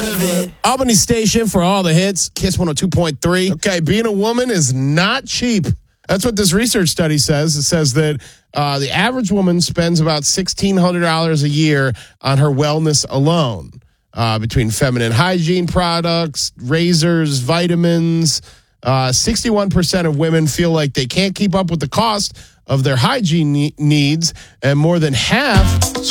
part of it. Albany Station for all the hits. Kiss 102.3. Okay, being a woman is not cheap. That's what this research study says. It says that the average woman spends about $1,600 a year on her wellness alone, between feminine hygiene products, razors, vitamins. 61% of women feel like they can't keep up with the cost of their hygiene needs, and more than half